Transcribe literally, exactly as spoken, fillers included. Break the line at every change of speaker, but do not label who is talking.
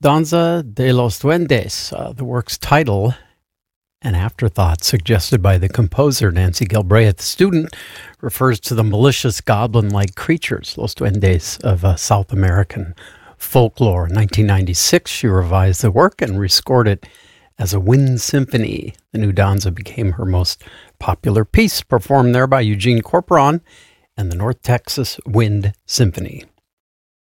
Danza de los Duendes, uh, the work's title, an afterthought suggested by the composer Nancy Galbraith. The student refers to the malicious goblin-like creatures, Los Duendes, of uh, South American folklore. In nineteen ninety-six, she revised the work and rescored it as a wind symphony. The new Danza became her most popular piece, performed there by Eugene Corporon and the North Texas Wind Symphony.